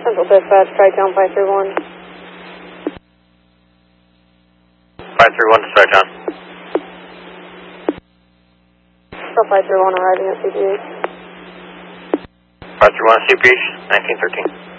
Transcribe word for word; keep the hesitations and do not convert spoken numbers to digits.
Central Dispatch, strike down five three one. five three one to strike down. Still five three one arriving at C P H. five three one C P H, nineteen thirteen.